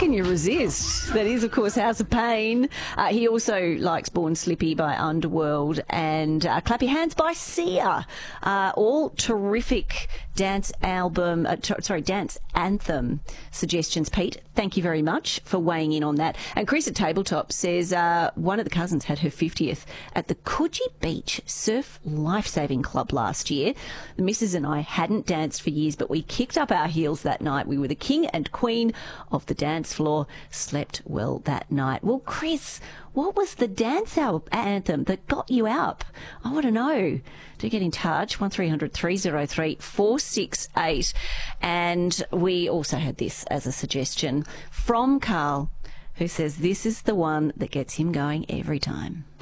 can you resist? That is, of course, House of Pain. He also likes Born Slippy by Underworld and Clap Your Hands by Sia. All terrific dance album, dance anthem suggestions, Pete. Thank you very much for weighing in on that. And Chris at Tabletop says one of the cousins had her 50th at the Coogee Beach Surf Lifesaving Club last year. The missus and I hadn't danced for years, but we kicked up our heels that night. We were the king and queen of the dance floor, slept well that night. Well, Chris, what was the dance anthem that got you up? I want to know. Do get in touch, 1300 303 468. And we also had this as a suggestion from Carl, who says this is the one that gets him going every time.